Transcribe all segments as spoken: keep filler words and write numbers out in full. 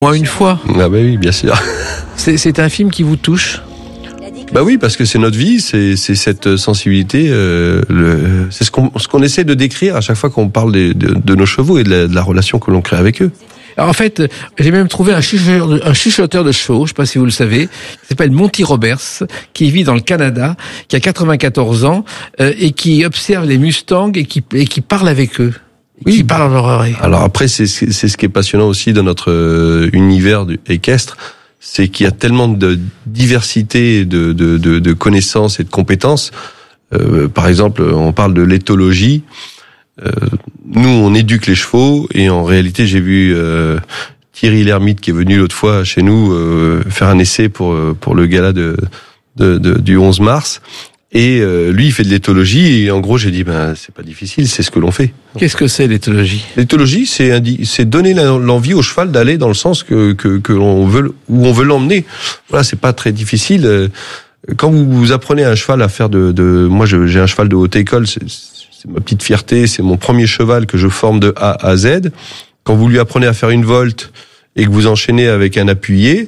Moi, une fois. Ah bah oui, bien sûr. C'est, c'est un film qui vous touche ? Bah oui, parce que c'est notre vie, c'est, c'est cette sensibilité. Euh, le, c'est ce qu'on, ce qu'on essaie de décrire à chaque fois qu'on parle de, de, de nos chevaux et de la, de la relation que l'on crée avec eux. Alors en fait, j'ai même trouvé un chuchoteur, de, un chuchoteur de chevaux, je sais pas si vous le savez, qui s'appelle Monty Roberts, qui vit dans le Canada, qui a quatre-vingt-quatorze ans euh, et qui observe les Mustangs et qui, et qui parle avec eux. Oui, qui parle dans leur oreille. Alors après, c'est, c'est, c'est ce qui est passionnant aussi dans notre euh, univers du, équestre, c'est qu'il y a tellement de diversité de, de, de, de connaissances et de compétences. Euh, par exemple, on parle de l'éthologie. Euh, nous, on éduque les chevaux, et en réalité, j'ai vu euh, Thierry Lhermitte, qui est venu l'autre fois chez nous euh, faire un essai pour pour le gala de, de, de du onze mars. Et euh, lui, il fait de l'éthologie, et en gros, j'ai dit, ben, c'est pas difficile, c'est ce que l'on fait. Qu'est-ce que c'est l'éthologie ? L'éthologie, c'est indi- c'est donner l'envie au cheval d'aller dans le sens que que que l'on veut, où on veut l'emmener. Voilà, c'est pas très difficile. Quand vous, vous apprenez à un cheval à faire de, de moi, je, j'ai un cheval de haute école, c'est, c'est ma petite fierté, c'est mon premier cheval que je forme de A à Z. Quand vous lui apprenez à faire une volte et que vous enchaînez avec un appuyé,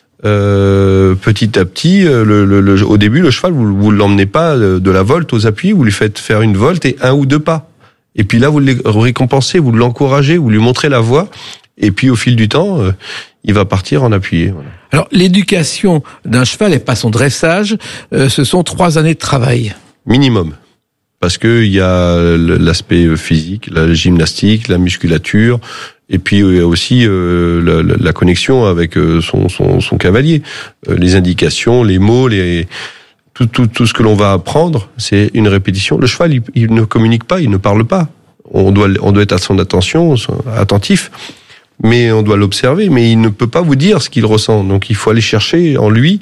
Euh, petit à petit, le, le, le, au début, le cheval, vous, vous l'emmenez pas de la volte aux appuis, vous lui faites faire une volte et un ou deux pas. Et puis là, vous le récompensez, vous l'encouragez, vous lui montrez la voie. Et puis, au fil du temps, euh, il va partir en appuyé. Voilà. Alors, l'éducation d'un cheval et pas son dressage, euh, ce sont trois années de travail. Minimum. Parce que il y a l'aspect physique, la gymnastique, la musculature, et puis il y a aussi euh, la, la connexion avec son, son, son cavalier, euh, les indications, les mots, les tout, tout, tout ce que l'on va apprendre, c'est une répétition. Le cheval, il, il ne communique pas, il ne parle pas. On doit, on doit être à son attention, attentif, mais on doit l'observer. Mais il ne peut pas vous dire ce qu'il ressent. Donc il faut aller chercher en lui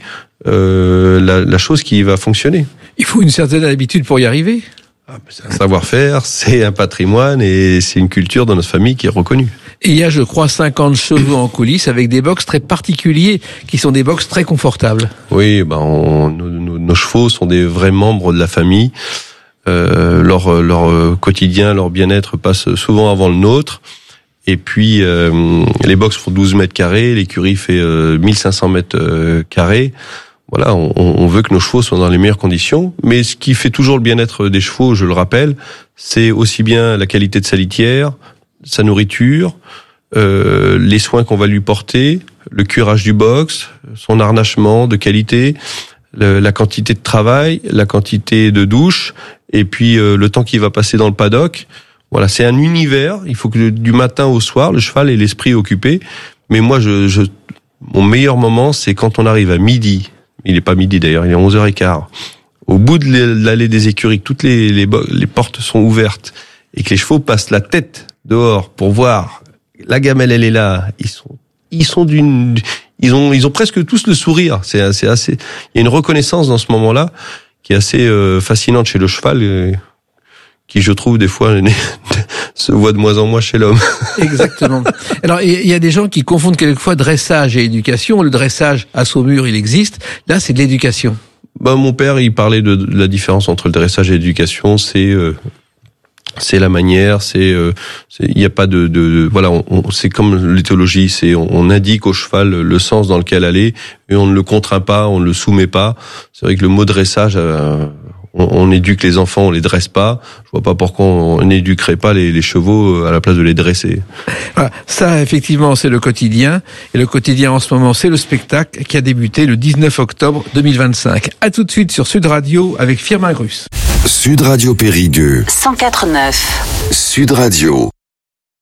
euh, la, la chose qui va fonctionner. Il faut une certaine habitude pour y arriver. Ah, c'est un savoir-faire, c'est un patrimoine et c'est une culture dans notre famille qui est reconnue. Et il y a, je crois, cinquante chevaux en coulisses avec des box très particuliers qui sont des box très confortables. Oui, ben on, nos, nos, nos chevaux sont des vrais membres de la famille. Euh, leur, leur quotidien, leur bien-être passe souvent avant le nôtre. Et puis euh, les box font douze mètres carrés, l'écurie fait euh, mille cinq cents mètres euh, carrés. Voilà, on, on veut que nos chevaux soient dans les meilleures conditions, mais ce qui fait toujours le bien-être des chevaux, je le rappelle, c'est aussi bien la qualité de sa litière, sa nourriture, euh, les soins qu'on va lui porter, le curage du box, son harnachement de qualité, le, la quantité de travail, la quantité de douche, et puis euh, le temps qu'il va passer dans le paddock. Voilà, c'est un univers. Il faut que du matin au soir, le cheval ait l'esprit occupé. Mais moi, je, je, mon meilleur moment, c'est quand on arrive à midi. Il n'est pas midi d'ailleurs, il est onze heures quinze. Au bout de l'allée des écuries, toutes les, les, les portes sont ouvertes et que les chevaux passent la tête dehors pour voir la gamelle, elle est là. Ils sont, ils sont d'une, ils ont, ils ont presque tous le sourire. C'est, c'est assez. Il y a une reconnaissance dans ce moment-là qui est assez euh, fascinante chez le cheval, euh, qui je trouve des fois se voit de moins en moins chez l'homme. Exactement. Alors, il y a des gens qui confondent quelquefois dressage et éducation. Le dressage à Saumur, il existe. Là, c'est de l'éducation. Ben, mon père, il parlait de, de la différence entre le dressage et l'éducation. C'est, euh, c'est la manière. C'est, euh, il n'y a pas de, de, de voilà. On, on, c'est comme l'éthologie. C'est, on, on indique au cheval le sens dans lequel aller et on ne le contraint pas, on ne le soumet pas. C'est vrai que le mot dressage. Euh, On, on éduque les enfants, on les dresse pas. Je vois pas pourquoi on n'éduquerait pas les, les chevaux à la place de les dresser. Voilà, ça, effectivement, c'est le quotidien. Et le quotidien, en ce moment, c'est le spectacle qui a débuté le dix-neuf octobre deux mille vingt-cinq. À tout de suite sur Sud Radio avec Firmin Grus. Sud Radio Périgueux. cent quatre neuf. Sud Radio.